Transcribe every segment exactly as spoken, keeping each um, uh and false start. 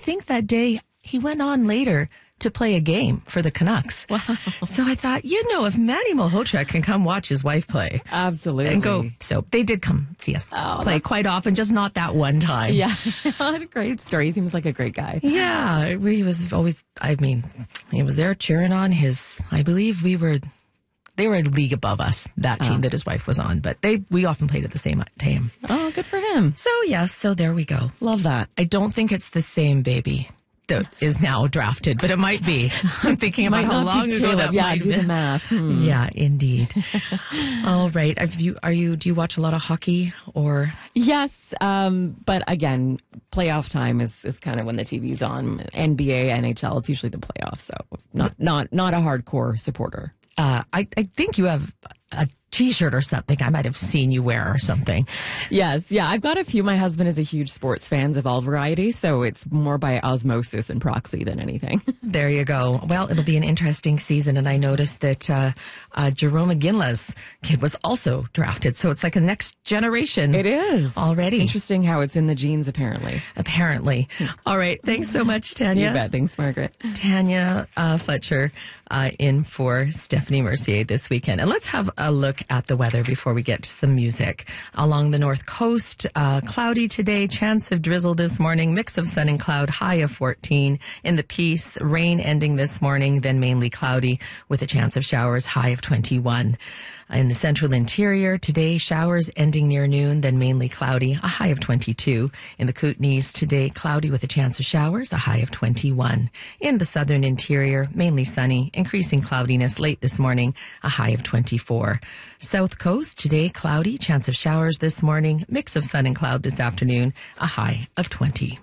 think that day he went on later to play a game for the Canucks. Wow. So I thought, you know, if Manny Malhotra can come watch his wife play. Absolutely. And go. So they did come see us Oh, play that's- quite often, just not that one time. Yeah. What a great story. He seems like a great guy. Yeah. He was always, I mean, he was there cheering on his, I believe we were, they were a league above us, that team Oh. that his wife was on. But they, we often played at the same time. Oh, good for him. So yes, so there we go. Love that. I don't think it's the same baby that is now drafted, but it might be. I'm thinking about Might how not long be ago Caleb. that Yeah, might do have the been. math. Hmm. Yeah, indeed. All right. Have you, are you, do you watch a lot of hockey or? Yes, um, but again, playoff time is, is kind of when the T V's on. N B A, N H L, it's usually the playoffs. So not not not a hardcore supporter. Uh, I, I think you have a T-shirt or something I might have seen you wear or something. Yes, yeah, I've got a few. My husband is a huge sports fan of all varieties, so it's more by osmosis and proxy than anything. There you go. Well, it'll be an interesting season, and I noticed that uh, uh, Jerome McGinley's kid was also drafted, so it's like a next generation. It is already. Interesting how it's in the genes, apparently. Apparently. All right. Thanks so much, Tanya. You bet. Thanks, Margaret. Tanya uh, Fletcher uh, in for Stephanie Mercier this weekend. And let's have a look at the weather before we get to some music. Along the north coast, uh, cloudy today, chance of drizzle this morning, mix of sun and cloud, high of fourteen. In the Peace, rain ending this morning, then mainly cloudy with a chance of showers, high of twenty-one. In the central interior, today, showers ending near noon, then mainly cloudy, a high of twenty-two. In the Kootenays, today, cloudy with a chance of showers, a high of twenty-one. In the southern interior, mainly sunny, increasing cloudiness late this morning, a high of twenty-four. South coast, today, cloudy, chance of showers this morning, mix of sun and cloud this afternoon, a high of twenty.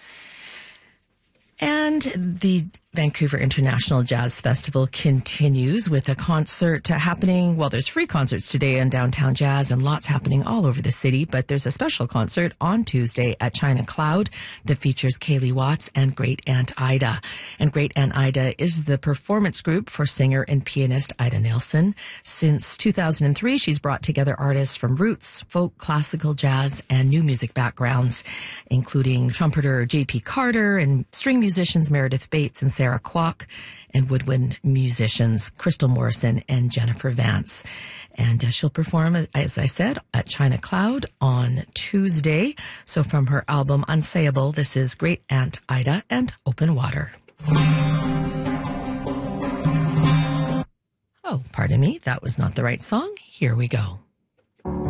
And the Vancouver International Jazz Festival continues with a concert happening. Well, there's free concerts today in Downtown Jazz and lots happening all over the city, but there's a special concert on Tuesday at China Cloud that features Kaylee Watts and Great Aunt Ida. And Great Aunt Ida is the performance group for singer and pianist Ida Nelson. Since two thousand three, she's brought together artists from roots, folk, classical, jazz, and new music backgrounds, including trumpeter J P Carter and string musicians Meredith Bates and Sarah Kwok, and woodwind musicians Crystal Morrison and Jennifer Vance. And uh, she'll perform, as, as I said, at China Cloud on Tuesday. So from her album Unsayable, this is Great Aunt Ida and Open Water. Oh, pardon me, that was not the right song. Here we go.